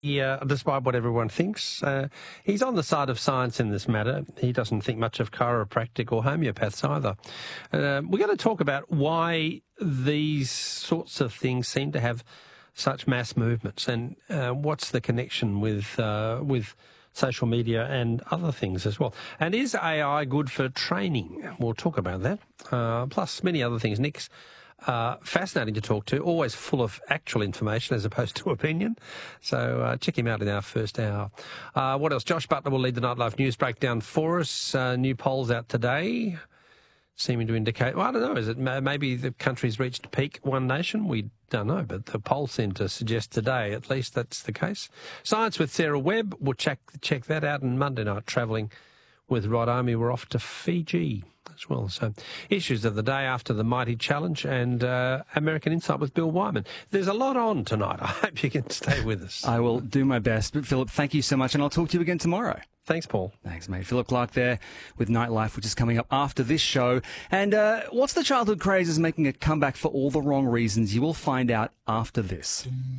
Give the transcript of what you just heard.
despite what everyone thinks. He's on the side of science in this matter. He doesn't think much of chiropractic or homeopaths either. We're going to talk about why these sorts of things seem to have such mass movements and what's the connection with social media and other things as well. And is AI good for training? We'll talk about that, plus many other things. Nick's fascinating to talk to, always full of actual information as opposed to opinion. So check him out in our first hour. What else? Josh Butler will lead the Nightlife News Breakdown for us. New polls out today seeming to indicate, well, I don't know, is it maybe the country's reached peak One Nation? We don't know, but the polls seem to suggest today, at least that's the case. Science with Sarah Webb, we'll check that out. And Monday night, travelling with Rod Army, we're off to Fiji as well. So issues of the day after the Mighty Challenge and American Insight with Bill Wyman. There's a lot on tonight. I hope you can stay with us. I will do my best. But Philip, thank you so much, and I'll talk to you again tomorrow. Thanks, Paul. Thanks, mate. Philip Clark there with Nightlife, which is coming up after this show. And what's the childhood craze is making a comeback for all the wrong reasons? You will find out after this.